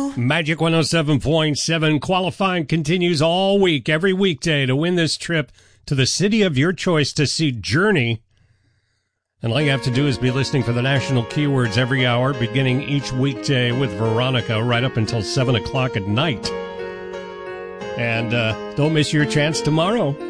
Magic 107.7 qualifying continues all week, every weekday, to win this trip to the city of your choice to see Journey. And all you have to do is be listening for the national keywords every hour, beginning each weekday with Veronica right up until 7 o'clock at night. And don't miss your chance tomorrow.